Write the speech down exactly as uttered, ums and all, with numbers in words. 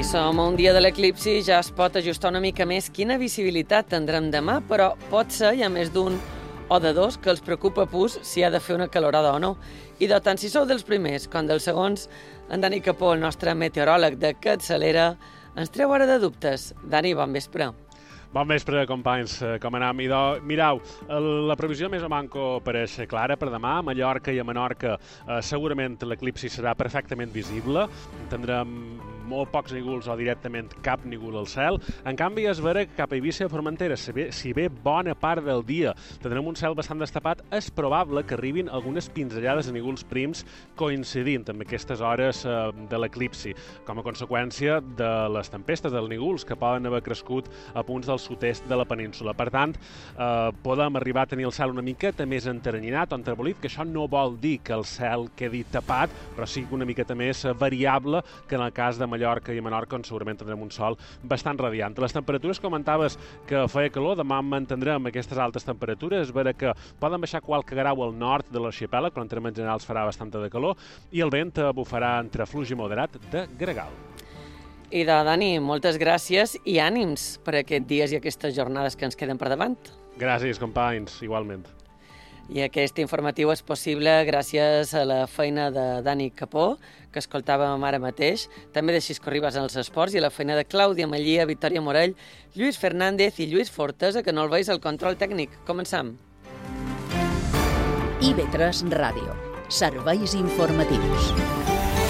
I som a un dia de l'eclipsi, ja es pot ajustar una mica més quina visibilitat tindrem demà, però pot ser, hi ha més d'un o de dos, que els preocupa pus si ha de fer una calorada o no. I de tant si sou dels primers com dels segons, en Dani Capó, el nostre meteoròleg de Capçalera, ens treu ara de dubtes. Dani, bon vespre. Bon vespre, companys. Com anem? Idò, mireu, la previsió més o manco pareix clara per demà. A Mallorca i a Menorca eh, segurament l'eclipsi serà perfectament visible. Tindrem molt pocs nígols o directament cap nígol al cel. En canvi, es veurà que cap a Eivissa i Formentera, si bé, si bé bona part del dia tindrem un cel bastant destapat, és probable que arribin algunes pinzellades de nígols prims coincidint amb aquestes hores eh, de l'eclipsi, com a conseqüència de les tempestes dels nígols que poden haver crescut a punts del sud-est de la península. Per tant, eh, podem arribar a tenir el cel una miqueta més enteranyinat o enterbolit, que això no vol dir que el cel quedi tapat, però sí una miqueta més variable que en el cas de Mallorca i Menorca, on segurament tindrem un sol bastant radiant. Les temperatures, comentaves que feia calor, demà mantindrem aquestes altes temperatures, és vera que poden baixar qualque grau al nord de l'arxipèlag, però en termes generals farà bastanta de calor, i el vent bufarà entre fluix i moderat de gregal. I de Dani, moltes gràcies i ànims per aquests dies i aquestes jornades que ens queden per davant. Gràcies, companys, igualment. I aquest informatiu és possible gràcies a la feina de Dani Capó, que escoltàvem ara mateix, també de Xisco Ribas en els esports, i a la feina de Clàudia Mallia, Victòria Morell, Lluís Fernández i Lluís Fortesa, que no el veus al control tècnic. Comencem. I V tres Ràdio. Serveis informatius.